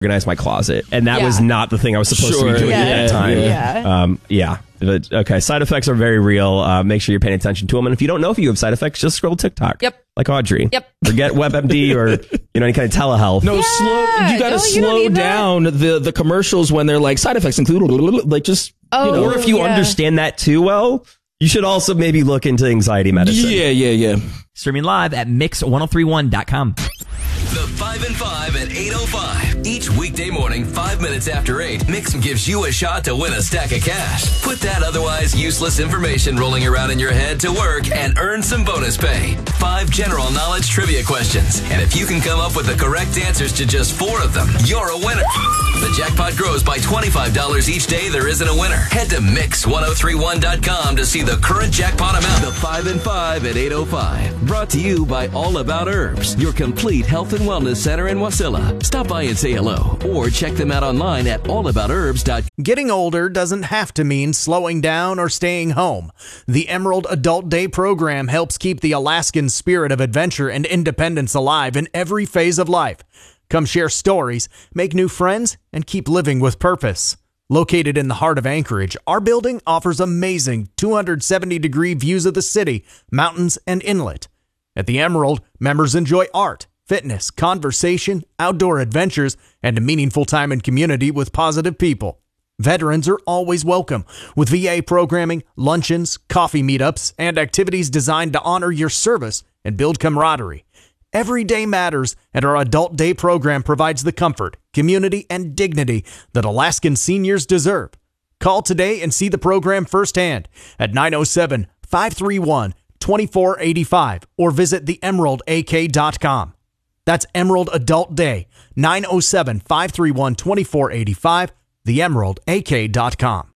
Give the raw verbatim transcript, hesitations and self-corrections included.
organize my closet, and that Yeah. was not the thing I was supposed Sure. to be doing Yeah. at that time. Yeah. Um, yeah. But, okay. Side effects are very real. Uh, make sure you're paying attention to them. And if you don't know if you have side effects, just scroll TikTok. Yep. Like Audrey. Yep. Forget WebMD or you know any kind of telehealth. No, Yeah. slow. You got to No, you don't slow need that. down the the commercials when they're like side effects include like just Oh, you know. Or if you yeah. understand that too well, you should also maybe look into anxiety medicine. Yeah, yeah, yeah. Streaming live at mix ten thirty-one dot com. The five and five at eight oh five. Each weekday morning, five minutes after eight, Mix gives you a shot to win a stack of cash. Put that otherwise useless information rolling around in your head to work and earn some bonus pay. Five general knowledge trivia questions. And if you can come up with the correct answers to just four of them, you're a winner. The jackpot grows by twenty-five dollars each day there isn't a winner. Head to mix ten thirty-one dot com to see the current jackpot amount. The five and five at eight oh five. Brought to you by All About Herbs, your complete health and wellness center in Wasilla. Stop by and say hello, or check them out online at all about herbs dot com. Getting older doesn't have to mean slowing down or staying home. The Emerald Adult Day program helps keep the Alaskan spirit of adventure and independence alive in every phase of life. Come share stories, make new friends, and keep living with purpose. Located in the heart of Anchorage, our building offers amazing two hundred seventy degree views of the city, mountains, and inlet. At the Emerald, members enjoy art, fitness, conversation, outdoor adventures, and a meaningful time in community with positive people. Veterans are always welcome with V A programming, luncheons, coffee meetups, and activities designed to honor your service and build camaraderie. Every day matters, and our Adult Day program provides the comfort, community, and dignity that Alaskan seniors deserve. Call today and see the program firsthand at nine oh seven, five three one, two four eight five or visit the emerald a k dot com. That's Emerald Adult Day, nine oh seven, five three one, two four eight five, the emerald a k dot com.